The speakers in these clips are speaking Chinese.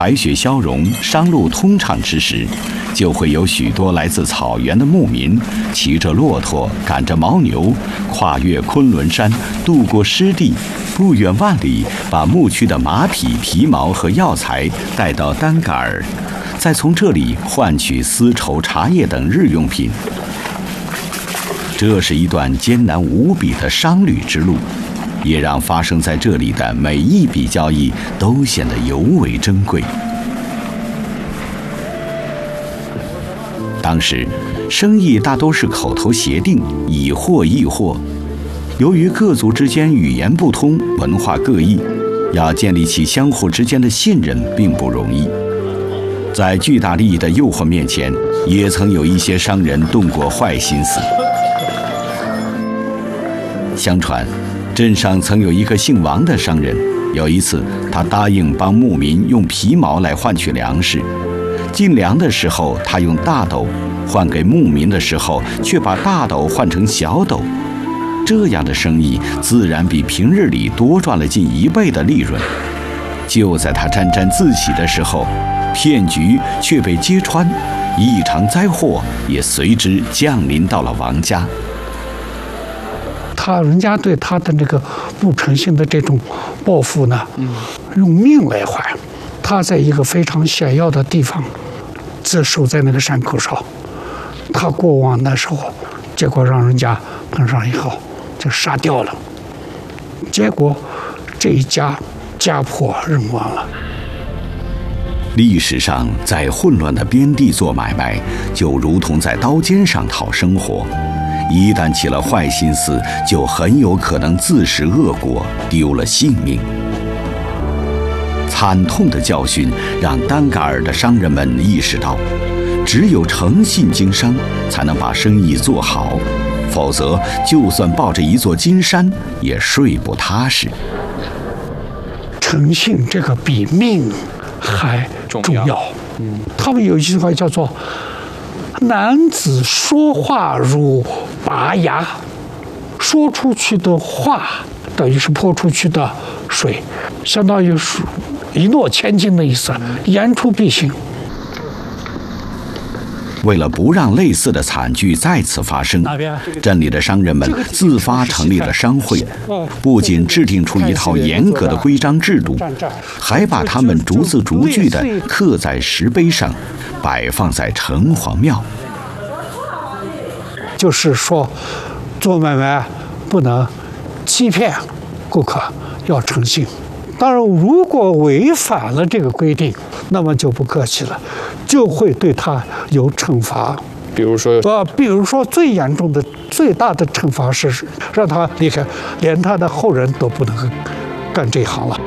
白雪消融，商路通畅之时，就会有许多来自草原的牧民，骑着骆驼，赶着牦牛，跨越昆仑山，渡过湿地，不远万里，把牧区的马匹、皮毛和药材带到丹嘎尔，再从这里换取丝绸、茶叶等日用品。这是一段艰难无比的商旅之路，也让发生在这里的每一笔交易都显得尤为珍贵。当时，生意大都是口头协定，以货易货。由于各族之间语言不通，文化各异，要建立起相互之间的信任并不容易。在巨大利益的诱惑面前，也曾有一些商人动过坏心思。相传，镇上曾有一个姓王的商人，有一次他答应帮牧民用皮毛来换取粮食，进粮的时候他用大斗，换给牧民的时候却把大斗换成小斗，这样的生意自然比平日里多赚了近1倍的利润。就在他沾沾自喜的时候，骗局却被揭穿，一场灾祸也随之降临到了王家。 人家对他的那个不诚信的这种报复呢，用命来还。他在一个非常险要的地方，自守在那个山口上。他过往的时候，结果让人家碰上以后就杀掉了。结果这一家家破人亡了。 历史上，在混乱的边地做买卖，就如同在刀尖上讨生活。一旦起了坏心思，就很有可能自食恶果，丢了性命。惨痛的教训让丹嘎尔的商人们意识到，只有诚信经商，才能把生意做好，否则就算抱着一座金山，也睡不踏实。 诚信这个比命还重要。他们有一句话叫做“男子说话如拔牙”，说出去的话等于是泼出去的水，相当于是一诺千金的意思，言出必行。 为了不让类似的惨剧再次发生，镇里的商人们自发成立了商会，不仅制定出一套严格的规章制度，还把它们逐字逐句地刻在石碑上，摆放在城隍庙。 就是说，做买卖不能欺骗顾客，要诚信。当然，如果违反了这个规定，那么就不客气了，就会对他有惩罚。 比如说最严重的、最大的惩罚是让他离开，连他的后人都不能干这一行了。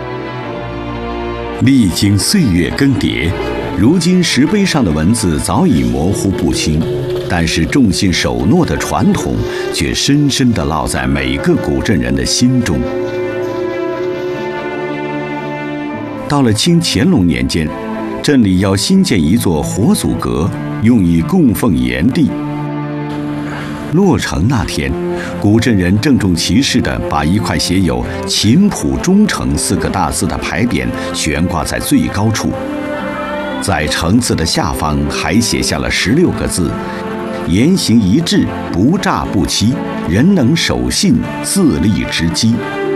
历经岁月更迭，如今石碑上的文字早已模糊不清，但是重信守诺的传统却深深地烙在每个古镇人的心中。到了清乾隆年间，镇里要新建一座活祖阁，用以供奉炎帝。落成那天，古镇人郑重其事地把一块写有“秦谱忠诚”4个大字的牌匾悬挂在最高处，在城字的下方还写下了16个字：“言行一致，不诈不欺，人能守信，自立之基。”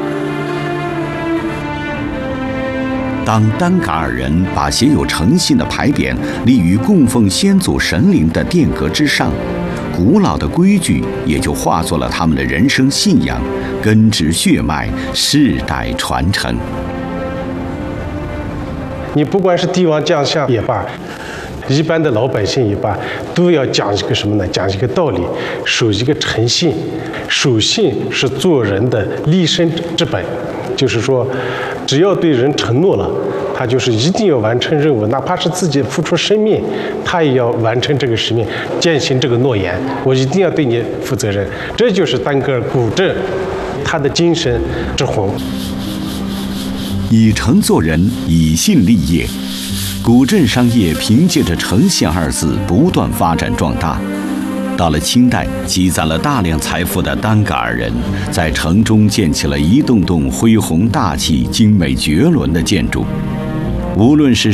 当丹嘎尔人把写有诚信的牌匾立于供奉先祖神灵的殿阁之上，古老的规矩也就化作了他们的人生信仰，根植血脉，世代传承。 你不管是帝王将相也罢，一般的老百姓也罢，都要讲一个什么呢？讲一个道理，守一个诚信。守信是做人的立身之本，就是说，只要对人承诺了，他就是一定要完成任务，哪怕是自己付出生命，他也要完成这个使命，践行这个诺言。我一定要对你负责任，这就是丹格尔古镇他的精神之魂。 以诚做人，以信立业。古镇商业凭借着诚信2字不断发展壮大。到了清代，积攒了大量财富的丹嘎尔人，在城中建起了一栋栋恢宏大气、精美绝伦的建筑。 无论是